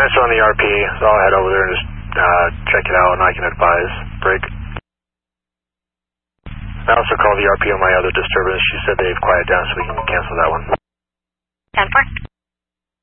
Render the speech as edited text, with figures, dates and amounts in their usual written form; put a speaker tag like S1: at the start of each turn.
S1: Master on the RP, so I'll head over there and just check it out and I can advise. Break. I also called the RP on my other disturbance. She said they've quieted down so we can cancel that one.
S2: 10-4.